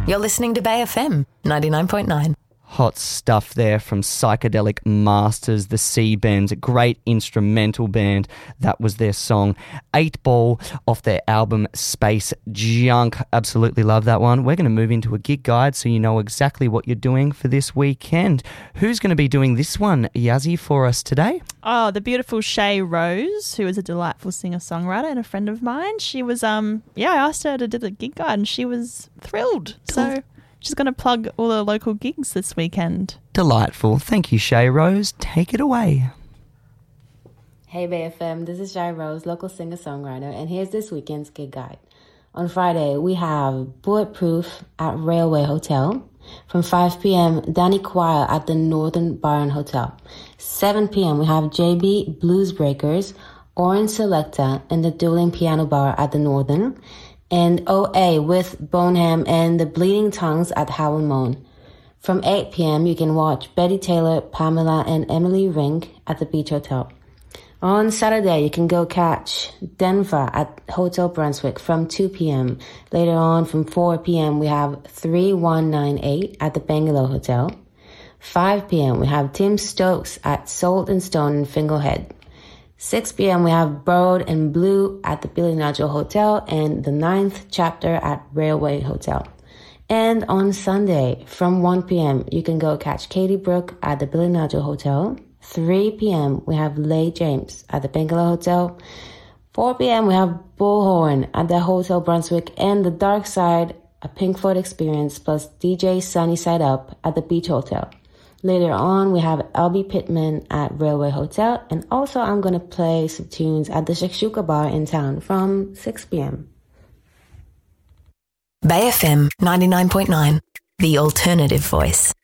You're listening to Bay FM 99.9. Hot stuff there from Psychedelic Masters, the C Band, a great instrumental band. That was their song 8 Ball off their album Space Junk. Absolutely love that one. We're going to move into a gig guide so you know exactly what you're doing for this weekend. Who's going to be doing this one, Yazzie, for us today? Oh, the beautiful Shay Rose, who is a delightful singer-songwriter and a friend of mine. She was, I asked her to do the gig guide and she was thrilled. So she's going to plug all the local gigs this weekend. Delightful. Thank you, Shay Rose. Take it away. Hey Bay FM, this is Shay Rose, local singer-songwriter, and here's this weekend's gig guide. On Friday, we have Bulletproof at Railway Hotel. From 5 p.m., Danny Choir at the Northern Byron Hotel. 7 p.m., we have JB Blues Breakers, Orange Selecta, and the Dueling Piano Bar at the Northern. And OA with Boneham and the Bleeding Tongues at Howell Moan. From 8 p.m., you can watch Betty Taylor, Pamela, and Emily Rink at the Beach Hotel. On Saturday, you can go catch Denver at Hotel Brunswick from 2 p.m. Later on, from 4 p.m., we have 3198 at the Bangalow Hotel. 5 p.m., we have Tim Stokes at Salt and Stone in Finglehead. 6 p.m., we have Burrowed and Blue at the Billy Nigel Hotel and the 9th Chapter at Railway Hotel. And on Sunday, from 1 p.m., you can go catch Katie Brooke at the Billy Nigel Hotel. 3 p.m., we have Leigh James at the Bangalow Hotel. 4 p.m., we have Bullhorn at the Hotel Brunswick and the Dark Side, a Pink Floyd experience, plus DJ Sunny Side Up at the Beach Hotel. Later on, we have LB Pittman at Railway Hotel, and also I'm going to play some tunes at the Shakshuka Bar in town from 6 p.m. Bay FM 99.9, the alternative voice.